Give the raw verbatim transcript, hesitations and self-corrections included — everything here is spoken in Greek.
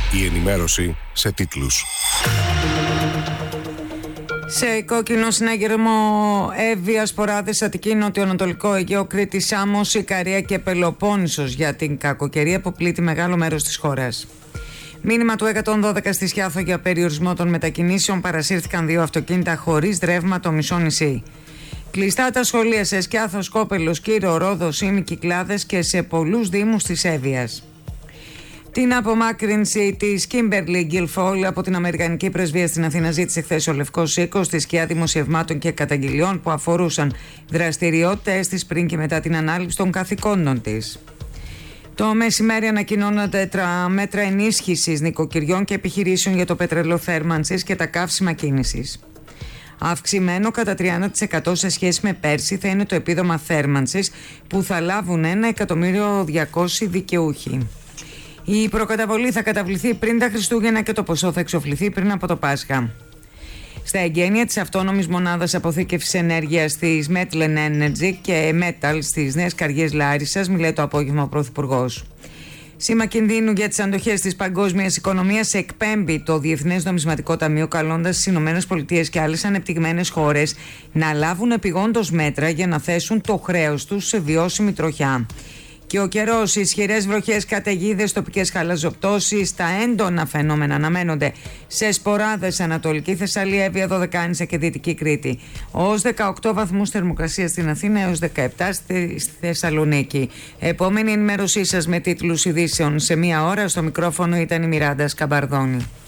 Η ενημέρωση σε τίτλους. Σε κόκκινο συνάγερμο Εύβοια, Σποράδες, Αττική, Νοτιοανατολικό Αιγαίο, Κρήτη, Σάμος, Ικαρία και Πελοπόννησος για την κακοκαιρία που πλήττει μεγάλο μέρος της χώρας. Μήνυμα του εκατόν δώδεκα στη Σκιάθο για περιορισμό των μετακινήσεων. Παρασύρθηκαν δύο αυτοκίνητα χωρίς ρεύμα το μισό νησί. Κλειστά τα σχολεία σε Σκιάθο, Σκόπελος, Κύρο, Ρόδο, Ήμι, Κυκλάδες και σε πολλούς δήμους της Εύβοιας. Την απομάκρυνση της Κίμπερλι Γκιλφόλ από την Αμερικανική Πρεσβεία στην Αθήνα ζήτησε χθες ο Λευκός Οίκος στη σκιά δημοσιευμάτων και καταγγελιών που αφορούσαν δραστηριότητες της πριν και μετά την ανάληψη των καθηκόντων της. Το μεσημέρι ανακοινώνονται μέτρα ενίσχυσης νοικοκυριών και επιχειρήσεων για το πετρελό θέρμανσης και τα καύσιμα κίνησης. Αυξημένο κατά τριάντα τοις εκατό σε σχέση με πέρσι θα είναι το επίδομα θέρμανσης που θα λάβουν ένα εκατομμύριο διακόσιοι δικαιούχοι. Η προκαταβολή θα καταβληθεί πριν τα Χριστούγεννα και το ποσό θα εξοφληθεί πριν από το Πάσχα. Στα εγγένεια της αυτόνομης μονάδας αποθήκευσης ενέργειας της Metlen Energy και Metal στις Νέες Καριές Λάρισσας, μιλάει το απόγευμα ο Πρωθυπουργός. Σήμα κινδύνου για τις αντοχές της παγκόσμιας οικονομίας εκπέμπει το Διεθνές Νομισματικό Ταμείο, καλώντας τις ΗΠΑ και άλλες ανεπτυγμένες χώρες να λάβουν επειγόντως μέτρα για να θέσουν το χρέος τους σε βιώσιμη τροχιά. Και ο καιρός, ισχυρές βροχές, καταιγίδες, τοπικές χαλαζοπτώσεις, τα έντονα φαινόμενα αναμένονται σε Σποράδες, Ανατολική Θεσσαλία, Εύβοια, Δωδεκάνησα και Δυτική Κρήτη. Ως δεκαοκτώ βαθμούς θερμοκρασία στην Αθήνα έως δεκαεπτά στη Θεσσαλονίκη. Επόμενη ενημέρωσή σας με τίτλους ειδήσεων σε μία ώρα. Στο μικρόφωνο ήταν η Μιράντα Σκαμπαρδόνη.